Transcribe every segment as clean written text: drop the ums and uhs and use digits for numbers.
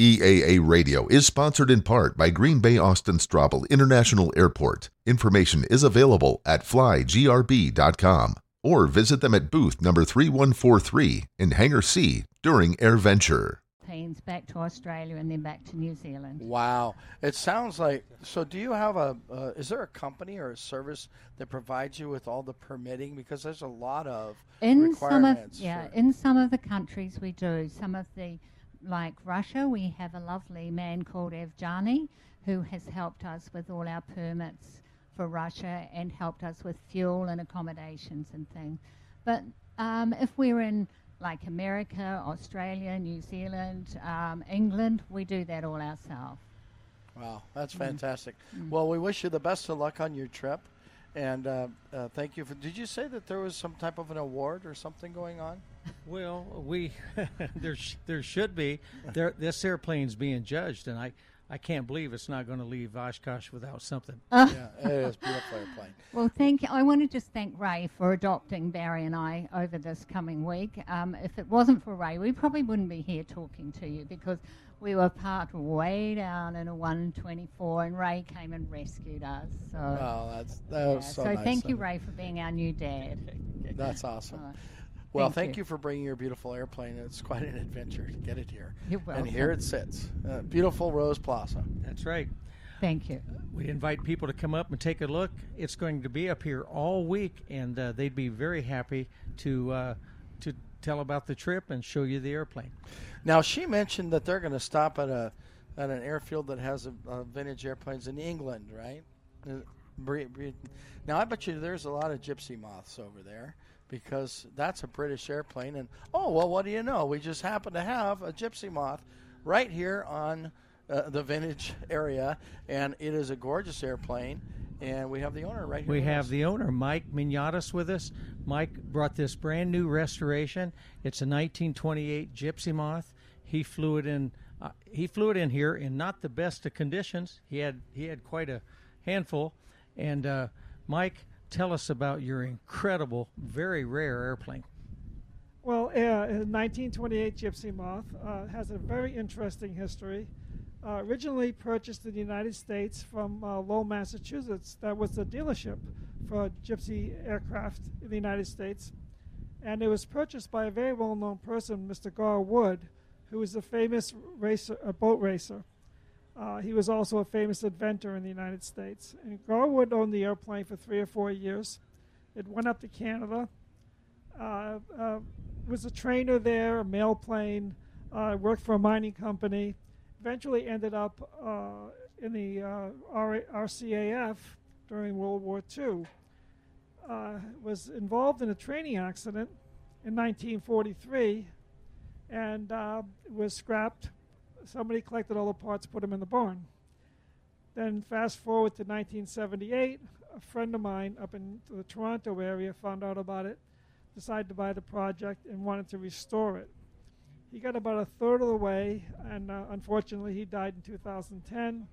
EAA Radio is sponsored in part by Green Bay Austin Straubel International Airport. Information is available at flygrb.com or visit them at booth number 3143 in Hangar C during AirVenture. Back to Australia and then back to New Zealand. Wow. It sounds like, so do you have is there a company or a service that provides you with all the permitting? Because there's a lot of requirements. In some of the countries we do. Some of the, like Russia, we have a lovely man called Evgeny who has helped us with all our permits for Russia and helped us with fuel and accommodations and things. But if we're in like America, Australia, New Zealand, England, we do that all ourselves. Wow, that's fantastic. Well, we wish you the best of luck on your trip, and thank you for. Did you say that there was some type of an award or something going on? Well, there should be. This airplane's being judged, and I can't believe it's not going to leave Oshkosh without something. Yeah, it is a beautiful airplane. Well, thank you. I want to just thank Ray for adopting Barry and I over this coming week. If it wasn't for Ray, we probably wouldn't be here talking to you because we were parked way down in a 124, and Ray came and rescued us. So, that was so nice. So thank you, Ray, for being our new dad. That's awesome. Well, thank you for bringing your beautiful airplane. It's quite an adventure to get it here. You're welcome. And here it sits. Beautiful Rose Plaza. That's right. Thank you. We invite people to come up and take a look. It's going to be up here all week, and they'd be very happy to tell about the trip and show you the airplane. Now, she mentioned that they're going to stop at an airfield that has vintage airplanes in England, right? Now, I bet you there's a lot of gypsy moths over there, because that's a British airplane. And, what do you know? We just happen to have a gypsy moth right here on the vintage area, and it is a gorgeous airplane. And we have the owner right here. We have the owner, Mike Mignatis, with us. Mike brought this brand new restoration. It's a 1928 gypsy moth. He flew it in. Here in not the best of conditions. He had quite a handful. And Mike, tell us about your incredible, very rare airplane. Well, a 1928 Gypsy Moth has a very interesting history. Originally purchased in the United States from Lowell, Massachusetts. That was the dealership for Gypsy aircraft in the United States. And it was purchased by a very well-known person, Mr. Gar Wood, who was a famous boat racer. He was also a famous inventor in the United States. And Gar Wood owned the airplane for 3 or 4 years. It went up to Canada. Was a trainer there, a mail plane, worked for a mining company. Eventually ended up in the RCAF during World War II. Was involved in a training accident in 1943 and was scrapped. Somebody collected all the parts, put them in the barn. Then fast forward to 1978, a friend of mine up in the Toronto area found out about it, decided to buy the project and wanted to restore it. He got about a third of the way, and unfortunately he died in 2010.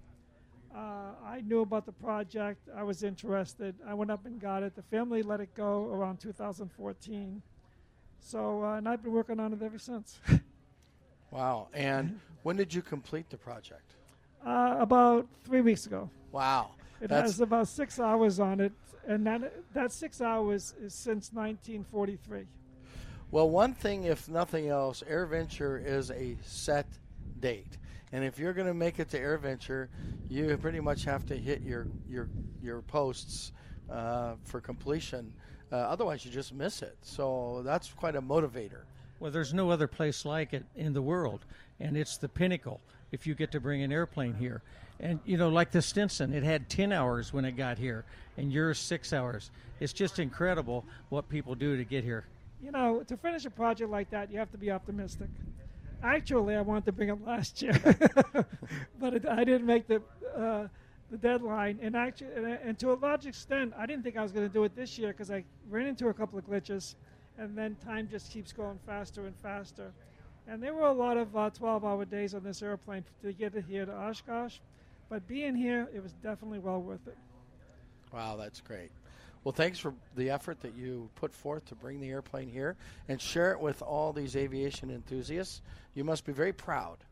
I knew about the project. I was interested. I went up and got it. The family let it go around 2014. So, and I've been working on it ever since. Wow. And when did you complete the project? About 3 weeks ago. Wow. It has about 6 hours on it, and that 6 hours is since 1943. Well, one thing, if nothing else, AirVenture is a set date. And if you're going to make it to AirVenture, you pretty much have to hit your posts for completion. Otherwise, you just miss it. So that's quite a motivator. Well, there's no other place like it in the world, and it's the pinnacle if you get to bring an airplane here. And, like the Stinson, it had 10 hours when it got here, and yours 6 hours. It's just incredible what people do to get here. To finish a project like that, you have to be optimistic. Actually, I wanted to bring it last year, but I didn't make the deadline. And to a large extent, I didn't think I was going to do it this year because I ran into a couple of glitches, and then time just keeps going faster and faster. And there were a lot of 12-hour days on this airplane to get it here to Oshkosh, but being here, it was definitely well worth it. Wow, that's great. Well, thanks for the effort that you put forth to bring the airplane here and share it with all these aviation enthusiasts. You must be very proud